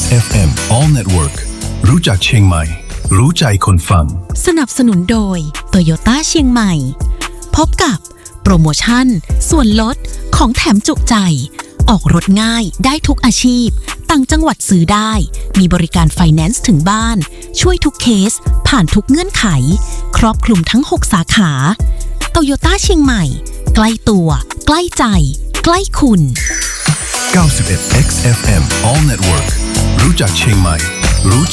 FM All Network รู้จักเชียงใหม่รู้ใจคนฟังสนับสนุนโดย Toyota เชียงใหม่พบกับโปรโมชั่นส่วนลดของแถมจุใจออกรถง่ายได้ทุกอาชีพต่างจังหวัดซื้อได้มีบริการไฟแนนซ์ถึงบ้านช่วยทุกเคสผ่านทุกเงื่อนไขครอบคลุมทั้ง6สาขา Toyota เชียงใหม่ใกล้ตัวใกล้ใจใกล้คุณ 91 XFM All Network รู้จักเชียงใหม่รู้